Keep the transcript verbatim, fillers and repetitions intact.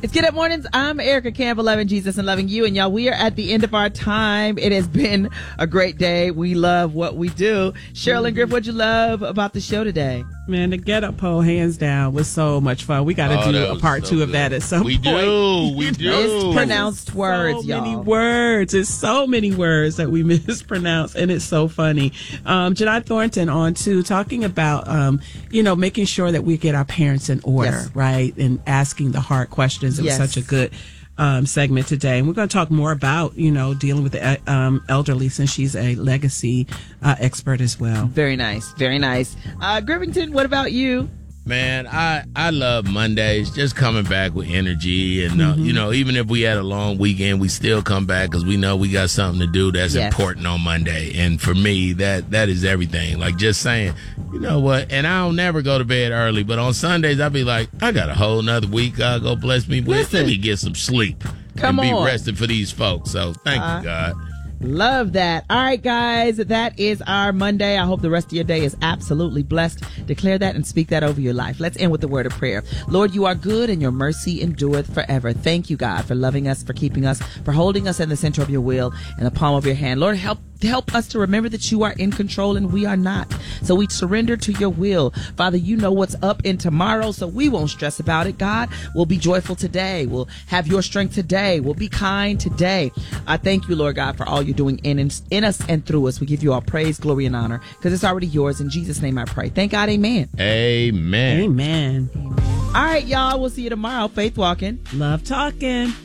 It's Get Up Mornings. I'm Erica Campbell, loving Jesus and loving you. And y'all, we are at the end of our time. It has been a great day. We love what we do. Sherilyn mm-hmm. Griff, what'd you love about the show today? Man, the Get Up poll, hands down, was so much fun. We got to oh, do a part so two good. of that at some we point. Do, we do. It's pronounced it's words, so y'all. many words. It's so many words that we mispronounce, and it's so funny. Um, Janai Thornton on, too, talking about, um, you know, making sure that we get our parents in order, yes. right, and asking the hard questions. It yes. was such a good um, segment today. And we're going to talk more about, you know, dealing with the um, elderly, since she's a legacy uh, expert as well. Very nice. Very nice. Uh, Grivington, what about you? Man, I, I love Mondays, just coming back with energy. And, uh, mm-hmm. you know, even if we had a long weekend, we still come back because we know we got something to do that's yes. important on Monday. And for me, that that is everything. Like just saying, you know what, and I'll never go to bed early, but on Sundays, I'll be like, I got a whole nother week God go bless me with. Let me get some sleep Come and on. be rested for these folks. So thank uh, you, God. Love that. All right, guys, that is our Monday. I hope the rest of your day is absolutely blessed. Declare that and speak that over your life. Let's end with the word of prayer. Lord, you are good and your mercy endureth forever. Thank you, God, for loving us, for keeping us, for holding us in the center of your will and the palm of your hand. Lord, help Help us to remember that you are in control and we are not. So we surrender to your will. Father, you know what's up in tomorrow, so we won't stress about it. God, we'll be joyful today. We'll have your strength today. We'll be kind today. I thank you, Lord God, for all you're doing in, in us and through us. We give you all praise, glory, and honor because it's already yours. In Jesus' name I pray. Thank God. Amen. Amen. Amen. All right, y'all. We'll see you tomorrow. Faith walking. Love talking.